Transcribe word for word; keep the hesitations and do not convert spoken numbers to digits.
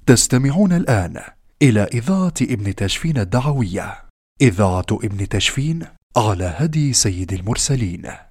تستمعون الآن إلى إذاعة ابن تشفين الدعوية، إذاعة ابن تشفين على هدي سيد المرسلين.